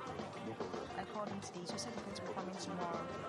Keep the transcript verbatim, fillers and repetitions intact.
According to these, your certificates will come in tomorrow.